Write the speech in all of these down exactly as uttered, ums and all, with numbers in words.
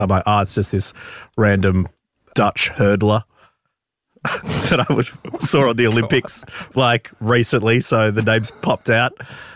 I'm like, oh, it's just this random Dutch hurdler that I was saw on the Olympics like recently, so the name's popped out.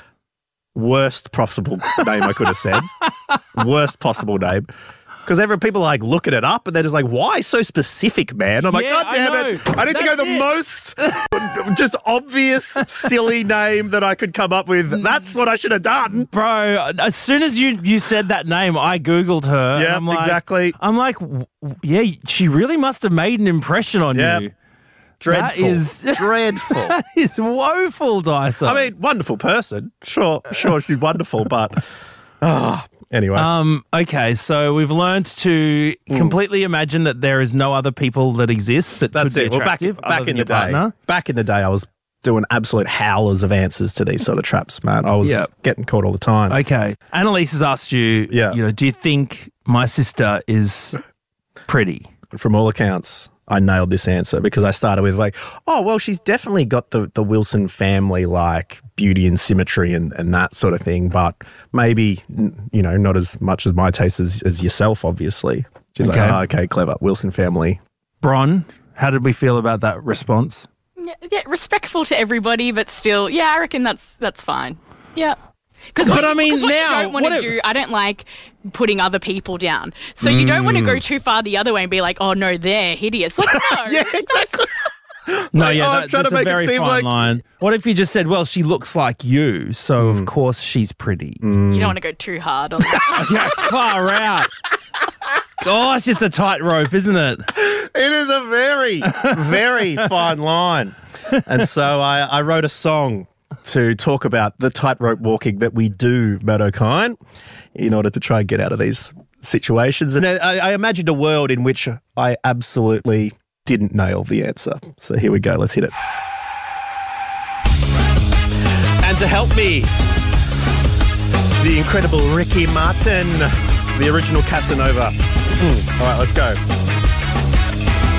Worst possible name I could have said. Worst possible name. Because every people like looking it up and they're just like, why so specific, man? I'm like, Yeah, God damn I it. know. I need to go That's the it. most just obvious, silly name that I could come up with. That's what I should have done. Bro, as soon as you, you said that name, I Googled her. and Yeah, I'm like, exactly. I'm like, w- yeah, she really must have made an impression on Yeah. you. Dreadful. That is dreadful. That is woeful, Dyson. I mean, wonderful person. Sure, sure, she's wonderful, but oh, anyway. Um, okay, so we've learned to completely imagine that there is no other people that exist that That's could it. be Well, back, attractive back other in than the your day, partner. back in the day, I was doing absolute howlers of answers to these sort of traps, man. I was Yeah. getting caught all the time. Okay. Annalise has asked you, Yeah. you know, do you think my sister is pretty? From all accounts, I nailed this answer because I started with like, oh, well, she's definitely got the, the Wilson family, like beauty and symmetry and, and that sort of thing, but maybe, n- you know, not as much as my taste as, as yourself, obviously. She's Okay. like, oh, okay, clever. Wilson family. Bron, how did we feel about that response? Yeah, yeah, respectful to everybody, but still, yeah, I reckon that's that's fine. Yeah. Because But what, I mean, what now, you don't want what to if- do, I don't like putting other people down. So you don't want to go too far the other way and be like, oh no, they're hideous. Like, no, Yeah, exactly. No, Like, yeah, oh, I'm that, trying to that's a make it very seem fine like- line. What if you just said, well, she looks like you, so Hmm. of course she's pretty. you don't want to go too hard on that. Yeah, far out. Gosh, it's a tightrope, isn't it? It is a very, very fine line. And so I, I wrote a song to talk about the tightrope walking that we do, Matt O'Kine, in order to try and get out of these situations. And I, I imagined a world in which I absolutely didn't nail the answer. So here we go. Let's hit it. And to help me, the incredible Ricky Martin, the original Casanova. Mm. All right, let's go.